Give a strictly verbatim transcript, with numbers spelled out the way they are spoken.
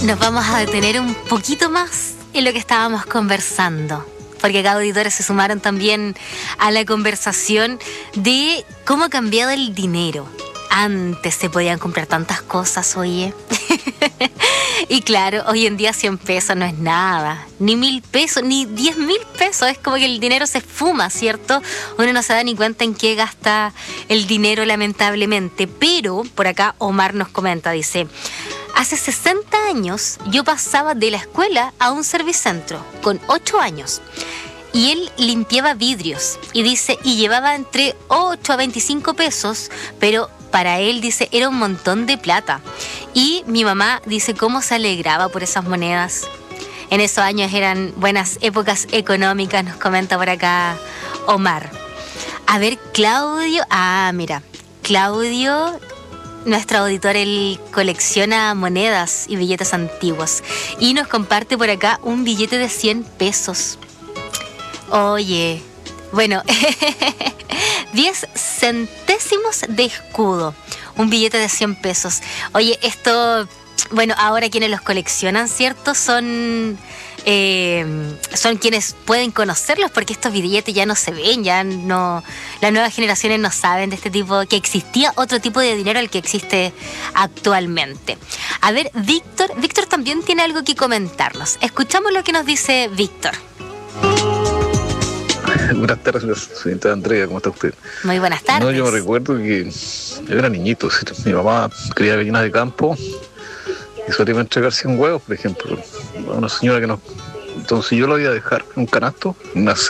Nos vamos a detener un poquito más en lo que estábamos conversando, porque acá auditores se sumaron también a la conversación de cómo ha cambiado el dinero. Antes se podían comprar tantas cosas, oye. Y claro, hoy en día cien pesos no es nada, ni mil pesos, ni diez mil pesos. Es como que el dinero se fuma, ¿cierto? Uno no se da ni cuenta en qué gasta el dinero, lamentablemente. Pero por acá Omar nos comenta, dice: hace sesenta años yo pasaba de la escuela a un servicentro con ocho años. Y él limpiaba vidrios y dice, y llevaba entre ocho a veinticinco pesos, pero para él, dice, era un montón de plata. Y mi mamá dice cómo se alegraba por esas monedas. En esos años eran buenas épocas económicas, nos comenta por acá Omar. A ver, Claudio, ah, mira, Claudio, nuestro auditor, él colecciona monedas y billetes antiguos. Y nos comparte por acá un billete de cien pesos. Oye, bueno, diez centésimos de escudo, un billete de cien pesos. Oye, esto, bueno, ahora quienes los coleccionan, ¿cierto? Son, eh, son quienes pueden conocerlos, porque estos billetes ya no se ven, ya no, las nuevas generaciones no saben de este tipo, que existía otro tipo de dinero al que existe actualmente. A ver, Víctor, Víctor también tiene algo que comentarnos. Escuchamos lo que nos dice Víctor. Buenas tardes, señorita Andrea, ¿cómo está usted? Muy buenas tardes. No, yo me recuerdo que yo era niñito, ¿sí? Mi mamá cría gallinas de campo y solía entregar cien huevos, por ejemplo, a una señora que nos... Entonces yo lo iba a dejar en un canasto, una